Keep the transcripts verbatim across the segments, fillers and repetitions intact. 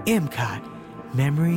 เอ็ม คาร์ด Memory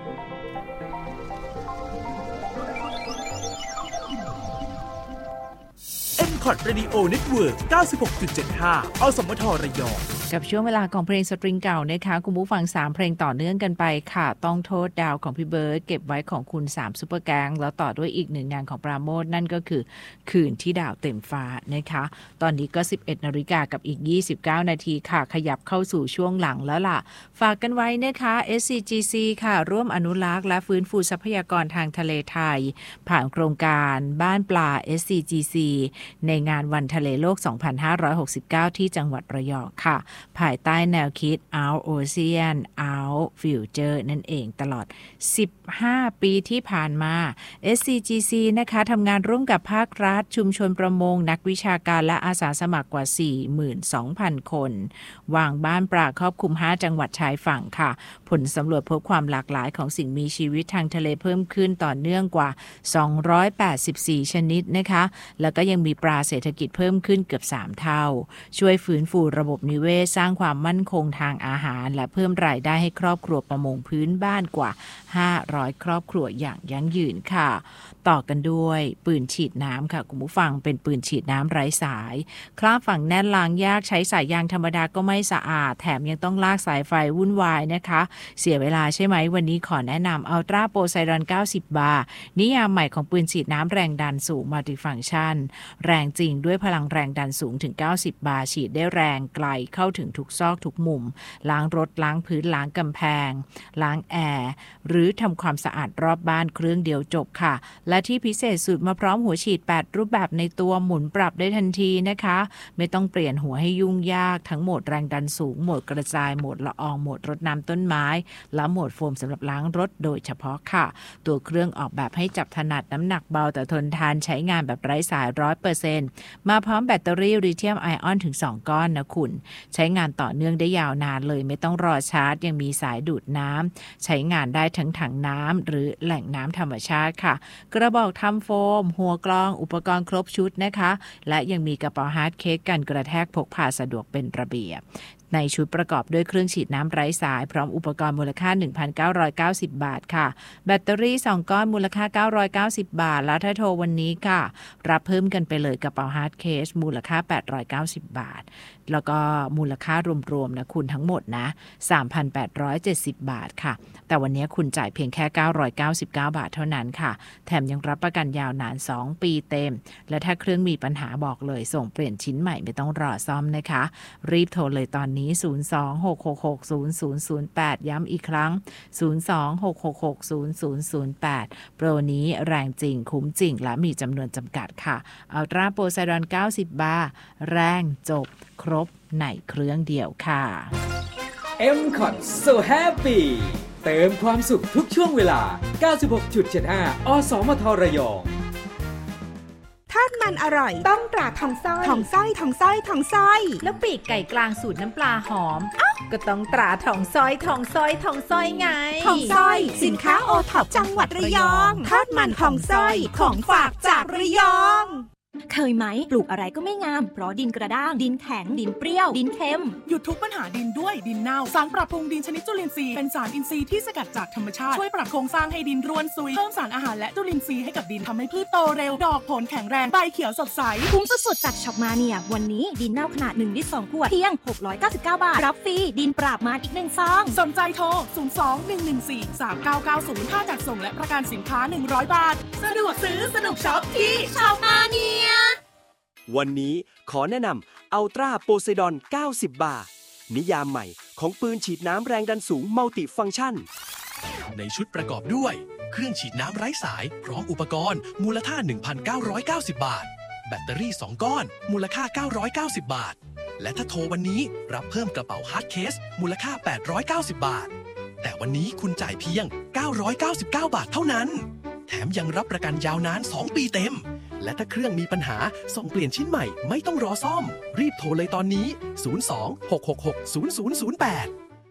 เอ็ม คอร์ด Radio Network เก้าสิบหกจุดเจ็ดห้า อสมทระยองกับช่วงเวลาของเพลงสตริงเก่านะคะคุณผู้ฟังสามเพลงต่อเนื่องกันไปค่ะต้องโทษดาวของพี่เบิร์ดเก็บไว้ของคุณสามซุปเปอร์แก๊งแล้วต่อด้วยอีกหนึ่งงานของปราโมทนั่นก็คือคืนที่ดาวเต็มฟ้านะคะตอนนี้ก็ สิบเอ็ดนาฬิกากับอีกยี่สิบเก้านาทีค่ะขยับเข้าสู่ช่วงหลังแล้วล่ะฝากกันไว้นะคะ เอส ซี จี ซี ค่ะร่วมอนุรักษ์และฟื้นฟูทรัพยากรทางทะเลไทยผ่านโครงการบ้านปลา เอส ซี จี ซี ในงานวันทะเลโลกสองพันห้าร้อยหกสิบเก้าที่จังหวัดระยองค่ะภายใต้แนวคิด Out Ocean Out Future นั่นเองตลอดสิบห้าปีที่ผ่านมา เอส ซี จี ซี นะคะทำงานร่วมกับภาครัฐชุมชนประมงนักวิชาการและอาสาสมัครกว่า สี่หมื่นสองพัน คนวางบ้านปลาครอบคลุมห้าจังหวัดชายฝั่งค่ะผลสำรวจพบความหลากหลายของสิ่งมีชีวิตทางทะเลเพิ่มขึ้นต่อเนื่องกว่าสองร้อยแปดสิบสี่ชนิดนะคะแล้วก็ยังมีปลาเศรษฐกิจเพิ่มขึ้นเกือบสามเท่าช่วยฟื้นฟูระบบนิเวศสร้างความมั่นคงทางอาหารและเพิ่มรายได้ให้ครอบครัวประมงพื้นบ้านกว่าห้าร้อยครอบครัวอย่างยั่งยืนค่ะต่อกันด้วยปืนฉีดน้ำค่ะคุณผู้ฟังเป็นปืนฉีดน้ำไร้สายคราบฝั่งแน่นล้างยากใช้สายยางธรรมดาก็ไม่สะอาดแถมยังต้องลากสายไฟวุ่นวายนะคะเสียเวลาใช่ไหมวันนี้ขอแนะนำอัลตราโพไซดอนเก้าสิบบาร์นิยามใหม่ของปืนฉีดน้ำแรงดันสูงมัลติฟังก์ชันแรงจริงด้วยพลังแรงดันสูงถึงเก้าสิบบาร์ฉีดได้แรงไกลเข้าถึงทุกซอกทุกมุมล้างรถล้างพื้นล้างกำแพงล้างแอร์หรือทำความสะอาดรอบบ้านเครื่องเดียวจบค่ะและที่พิเศษสุดมาพร้อมหัวฉีดแปดรูปแบบในตัวหมุนปรับได้ทันทีนะคะไม่ต้องเปลี่ยนหัวให้ยุ่งยากทั้งโหมดแรงดันสูงโหมดกระจายโหมดละอองโหมดรดน้ำต้นไม้และโหมดโฟมสำหรับล้างรถโดยเฉพาะค่ะตัวเครื่องออกแบบให้จับถนัดน้ำหนักเบาแต่ทนทานใช้งานแบบไร้สาย ร้อยเปอร์เซ็นต์ มาพร้อมแบตเตอรี่ลิเธียมไอออนถึงสองก้อนนะคุณใช้งานต่อเนื่องได้ยาวนานเลยไม่ต้องรอชาร์จยังมีสายดูดน้ำใช้งานได้ทั้งถังน้ำหรือแหล่งน้ำธรรมชาติค่ะกระบอกทำโฟมหัวกรองอุปกรณ์ครบชุดนะคะและยังมีกระเป๋าฮาร์ดเคสกันกระแทกพกพาสะดวกเป็นระเบียบในชุดประกอบด้วยเครื่องฉีดน้ำไร้สายพร้อมอุปกรณ์มูลค่า หนึ่งพันเก้าร้อยเก้าสิบ บาทค่ะแบตเตอรี่สองก้อนมูลค่าเก้าร้อยเก้าสิบบาทแล้วถ้าโทรวันนี้ค่ะรับเพิ่มกันไปเลยกระเป๋าฮาร์ดเคสมูลค่าแปดร้อยเก้าสิบบาทแล้วก็มูลค่ารวมๆนะคุณทั้งหมดนะ สามพันแปดร้อยเจ็ดสิบ บาทค่ะแต่วันนี้คุณจ่ายเพียงแค่เก้าร้อยเก้าสิบเก้าบาทเท่านั้นค่ะแถมยังรับประกันยาวนานสองปีเต็มและถ้าเครื่องมีปัญหาบอกเลยส่งเปลี่ยนชิ้นใหม่ไม่ต้องรอซ่อมนะคะรีบโทรเลยตอนนี้ศูนย์ สอง หก หก หก ศูนย์ ศูนย์ ศูนย์ แปดย้ำอีกครั้งศูนย์ สอง หก หก หก ศูนย์ ศูนย์ ศูนย์ แปดโปรนี้แรงจริงคุ้มจริงและมีจำนวนจำกัดค่ะอัลตราโพไซดอนเก้าสิบบาร์แรงจบครบในเครื่องเดียวค่ะเอ็ม คอร์ด So Happy เติมความสุขทุกช่วงเวลา เก้าสิบหกจุดเจ็ดห้า อสมทระยองทอดมันอร่อยต้องตราทองซ้อยทองซ้อยทองซ้อยทองซ้อยแล้วปีกไก่กลางสูตรน้ำปลาหอมอ๊ะก็ต้องตราทองซ้อยทองซ้อยทองซ้อยไงทองซ้อยสินค้าโอท็อปจังหวัดระยองทอดมันทองซ้อยของฝากจากระยองเคยไหมปลูกอะไรก็ไม่งามเพราะดินกระด้างดินแข็งดินเปรี้ยวดินเค็มหยุดทุกปัญหาดินด้วยดินเน่าสารปรับปรุงดินชนิดจุลินทรีย์เป็นสารอินทรีย์ที่สกัดจากธรรมชาติช่วยปรับโครงสร้างให้ดินร่วนซุยเพิ่มสารอาหารและจุลินทรีย์ให้กับดินทำให้พืชโตเร็วดอกผลแข็งแรงใบเขียวสดใสคุ้มสุดๆจากช็อปมาเนียวันนี้ดินเน่าขนาดหนึ่งลิตรสองขวดเพียงหกร้อยเก้าสิบเก้าบาทรับฟรีดินปราบมารอีกหนึ่งซองสนใจโทรศูนย์ สอง หนึ่ง หนึ่ง สี่ สาม เก้า เก้า ศูนย์ ค่าจัดส่งและประกันสินค้าหนึ่งร้อยบาทสะดวกซื้อสนุกช็อปที่ช็อปมาเนียวันนี้ขอแนะนำอัลตราโพไซดอนเก้าสิบบาร์นิยามใหม่ของปืนฉีดน้ำแรงดันสูงมัลติฟังก์ชันในชุดประกอบด้วยเครื่องฉีดน้ำไร้สายพร้อมอุปกรณ์มูลค่า หนึ่งพันเก้าร้อยเก้าสิบ บาทแบตเตอรี่สองก้อนมูลค่าเก้าร้อยเก้าสิบบาทและถ้าโทรวันนี้รับเพิ่มกระเป๋าฮาร์ดเคสมูลค่าแปดร้อยเก้าสิบบาทแต่วันนี้คุณจ่ายเพียงเก้าร้อยเก้าสิบเก้าบาทเท่านั้นแถมยังรับประกันยาวนานสองปีเต็มและถ้าเครื่องมีปัญหาส่งเปลี่ยนชิ้นใหม่ไม่ต้องรอซ่อมรีบโทรเลยตอนนี้ศูนย์ สอง หก หก หก ศูนย์ ศูนย์ ศูนย์ แปด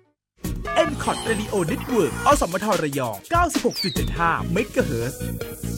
เอ็ม คอร์ด Radio Network อสมทระยอง เก้าสิบหกจุดเจ็ดห้า เมกะเฮิรตซ์